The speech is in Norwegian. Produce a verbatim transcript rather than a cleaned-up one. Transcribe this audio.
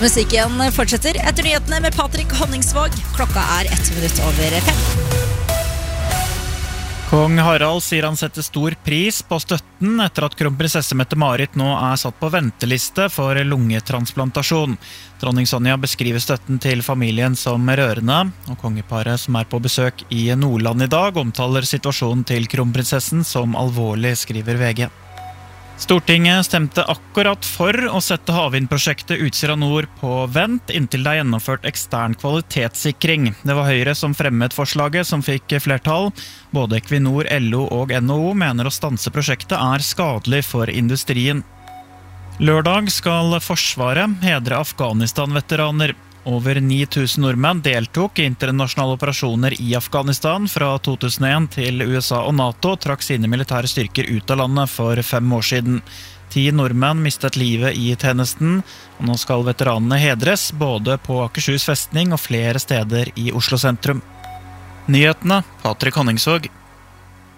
Musikken fortsetter etter nyhetene med Patrick Honningsvåg. Klokka er ett minutt over fem. Kong Harald sier han setter stor pris på støtten etter at kronprinsesse Mette-Marit nå er satt på venteliste for lungetransplantasjon. Dronning Sonja beskriver støtten til familien som rørende, og kongeparet som er på besøk i Nordland i dag omtaler situasjonen til kronprinsessen som alvorlig, skriver V G. Stortinget stemte akkurat for å sette havvindprosjektet Utsira Nord på vent inntil det er gjennomført ekstern kvalitetssikring. Det var Høyre som fremmet forslaget som fikk flertall. Både Equinor, L O og N H O mener å stanse prosjektet er skadelig for industrien. Lørdag skal Forsvaret hedre Afghanistan-veteraner. Over ni tusen nordmenn deltok i internasjonale operasjoner i Afghanistan fra to tusen og en til U S A og NATO trakk sine militære styrker ut av landet for fem år siden. Ti nordmenn mistet livet i tjenesten, og nå skal veteranene hedres både på Akershus festning og flere steder i Oslo sentrum. Nyhetene, Patrick Honningsvåg.